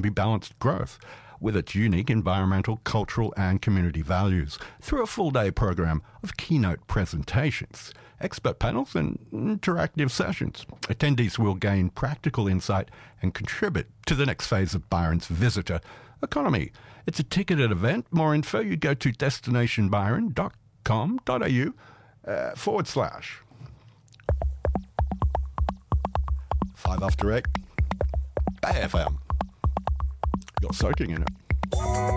be balanced growth with its unique environmental, cultural and community values through a full-day program of keynote presentations, expert panels and interactive sessions. Attendees will gain practical insight and contribute to the next phase of Byron's visitor economy. It's a ticketed event. More info, you go to destinationbyron.com.au /. 5 after 8. Bay FM. You're soaking in it.